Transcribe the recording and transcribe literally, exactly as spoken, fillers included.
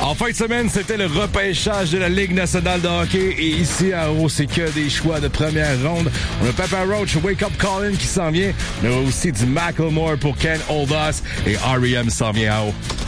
En fin de semaine, c'était le repêchage de la Ligue nationale de hockey et ici à Héros, c'est que des choix de première ronde. On a Papa Roach, Wake Up Calling qui s'en vient. On a aussi du Macklemore pour Ken Oldas et R E M s'en vient à haut.